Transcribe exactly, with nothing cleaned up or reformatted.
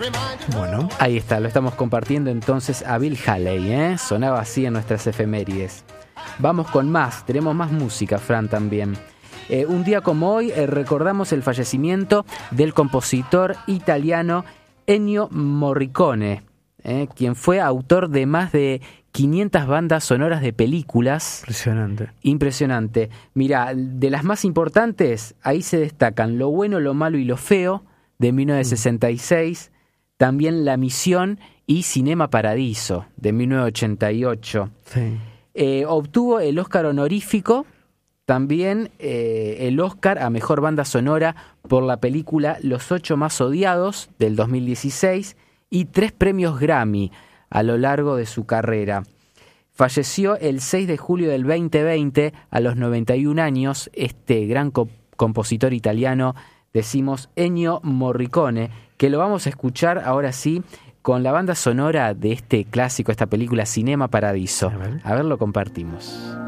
Bueno, ahí está, lo estamos compartiendo entonces a Bill Haley, ¿eh? Sonaba así en nuestras efemérides. Vamos con más, tenemos más música, Fran, también. Eh, un día como hoy eh, recordamos el fallecimiento del compositor italiano Ennio Morricone, eh, quien fue autor de más de quinientas bandas sonoras de películas. Impresionante. Impresionante. Mira, de las más importantes, ahí se destacan Lo bueno, lo malo y lo feo, de mil novecientos sesenta y seis, mm. también La misión y Cinema Paradiso, de mil novecientos ochenta y ocho. Sí. Eh, obtuvo el Oscar honorífico, también eh, el Oscar a Mejor Banda Sonora por la película Los Ocho Más Odiados, del dos mil dieciséis, y tres premios Grammy a lo largo de su carrera. Falleció el seis de julio del veinte veinte, a los noventa y un años, este gran co- compositor italiano, decimos Ennio Morricone, que lo vamos a escuchar ahora sí con la banda sonora de este clásico, esta película Cinema Paradiso. A ver, a ver lo compartimos.